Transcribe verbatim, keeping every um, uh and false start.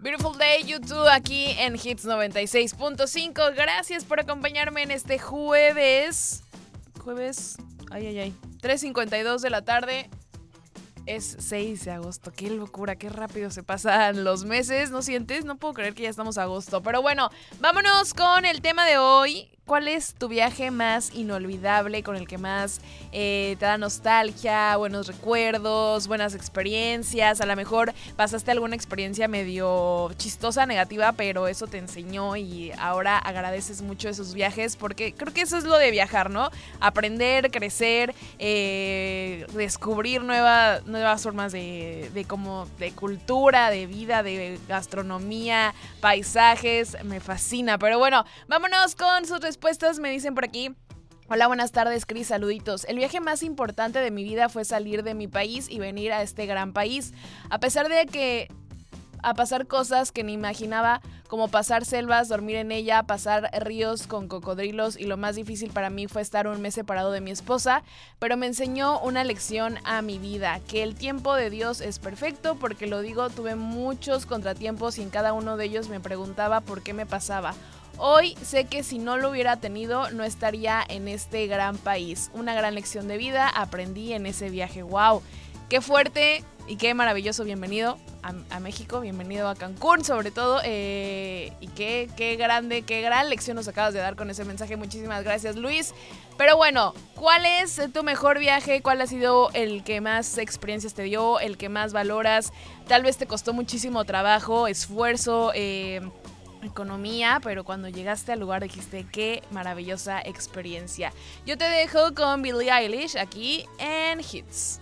Beautiful Day, YouTube, aquí en Hits noventa y seis punto cinco. Gracias por acompañarme en este jueves. Jueves, ay, ay, ay. tres cincuenta y dos de la tarde. Es seis de agosto. Qué locura, qué rápido se pasan los meses. ¿No sientes? No puedo creer que ya estamos a agosto. Pero bueno, vámonos con el tema de hoy. ¿Cuál es tu viaje más inolvidable, con el que más eh, te da nostalgia, buenos recuerdos, buenas experiencias? A lo mejor pasaste alguna experiencia medio chistosa, negativa, pero eso te enseñó y ahora agradeces mucho esos viajes, porque creo que eso es lo de viajar, ¿no? Aprender, crecer, eh, descubrir nueva, nuevas formas de, de, como, de cultura, de vida, de gastronomía, paisajes. Me fascina. Pero bueno, vámonos con sus respuestas. Me dicen por aquí: hola, buenas tardes, Cris, saluditos. El viaje más importante de mi vida fue salir de mi país y venir a este gran país. A pesar de que a pasar cosas que ni imaginaba, como pasar selvas, dormir en ella, pasar ríos con cocodrilos, y lo más difícil para mí fue estar un mes separado de mi esposa, pero me enseñó una lección a mi vida, que el tiempo de Dios es perfecto. Porque lo digo, tuve muchos contratiempos y en cada uno de ellos me preguntaba por qué me pasaba. Hoy sé que si no lo hubiera tenido, no estaría en este gran país. Una gran lección de vida aprendí en ese viaje. ¡Wow! ¡Qué fuerte y qué maravilloso! Bienvenido a, a México, bienvenido a Cancún sobre todo. Eh, y qué, qué grande, qué gran lección nos acabas de dar con ese mensaje. Muchísimas gracias, Luis. Pero bueno, ¿cuál es tu mejor viaje? ¿Cuál ha sido el que más experiencias te dio? ¿El que más valoras? Tal vez te costó muchísimo trabajo, esfuerzo, eh... economía, pero cuando llegaste al lugar dijiste qué maravillosa experiencia. Yo te dejo con Billie Eilish aquí en Hits.